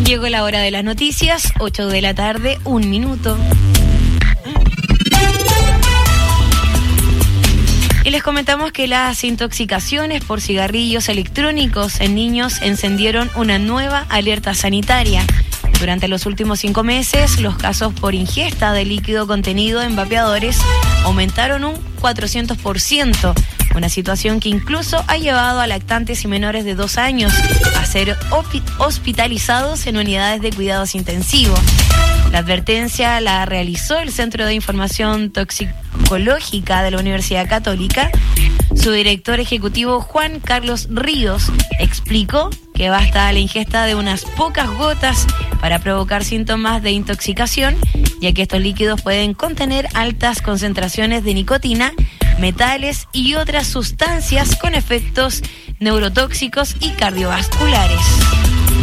Llegó la hora de las noticias, 8 de la tarde, 1 minuto. Y les comentamos que las intoxicaciones por cigarrillos electrónicos en niños encendieron una nueva alerta sanitaria. Durante los últimos 5 meses, los casos por ingesta de líquido contenido en vapeadores aumentaron un 400%, una situación que incluso ha llevado a lactantes y menores de 2 años a ser hospitalizados en unidades de cuidados intensivos. La advertencia la realizó el Centro de Información Toxicológica de la Universidad Católica. Su director ejecutivo, Juan Carlos Ríos, explicó que basta la ingesta de unas pocas gotas para provocar síntomas de intoxicación, ya que estos líquidos pueden contener altas concentraciones de nicotina, metales y otras sustancias con efectos neurotóxicos y cardiovasculares.